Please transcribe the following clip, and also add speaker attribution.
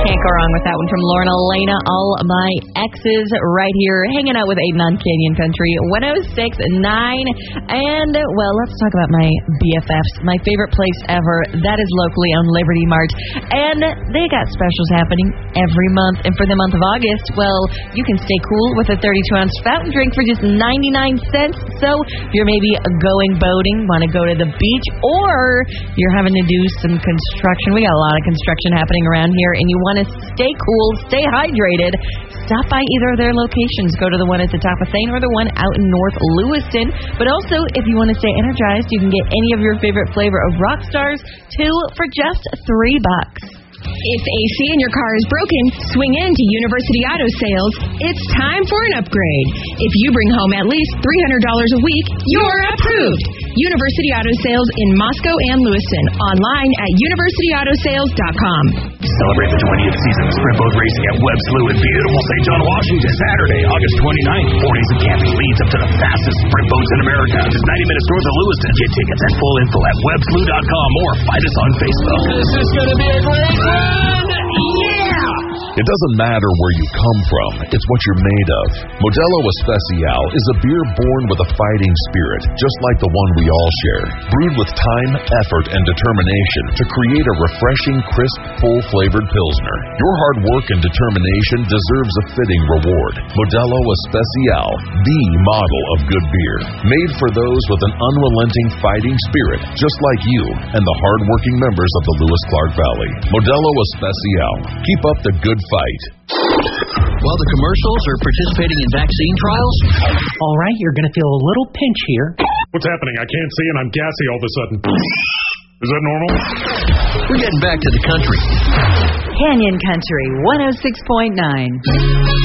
Speaker 1: Can't go wrong with that one from Lauren Elena. All my exes right here hanging out with Aiden on Canyon Country 106.9. And, well, let's talk about my BFFs. My favorite place ever. That is locally owned Liberty Mart. And they got specials happening every month. And for the month of August, well, you can stay cool with a 32-ounce fountain drink for just 99 cents. So if you're maybe going boating, want to go to the beach, or you're having to do some construction. We got a lot of construction happening around here, and you want to stay cool, stay hydrated, stop by either of their locations. Go to the one at the top of Thane or the one out in North Lewiston. But also, if you want to stay energized, you can get any of your favorite flavor of Rockstars, 2 for just $3.
Speaker 2: If AC in your car is broken, swing in to University Auto Sales. It's time for an upgrade. If you bring home at least $300 a week, you're approved. University Auto Sales in Moscow and Lewiston. Online at universityautosales.com.
Speaker 3: Celebrate the 20th season of sprint boat racing at Webb Slough in beautiful St. John, Washington. Saturday, August 29th. 4 days of camping leads up to the fastest sprint boats in America. Just 90 minutes north of Lewiston. Get tickets and full info at webbslough.com or find us on Facebook.
Speaker 4: This is going to be a great run! Yeah!
Speaker 5: It doesn't matter where you come from, it's what you're made of. Modelo Especial is a beer born with a fighting spirit, just like the one we all share. Brewed with time, effort, and determination to create a refreshing, crisp, full-flavored Pilsner. Your hard work and determination deserves a fitting reward. Modelo Especial, the model of good beer. Made for those with an unrelenting fighting spirit, just like you and the hard-working members of the Lewis-Clark Valley. Modelo Especial. Keep up the good fight.
Speaker 6: While the commercials are participating in vaccine trials.
Speaker 7: All right, you're going to feel a little pinch here.
Speaker 8: What's happening? I can't see and I'm gassy all of a sudden. Is that normal?
Speaker 6: We're getting back to the country.
Speaker 1: Canyon Country 106.9.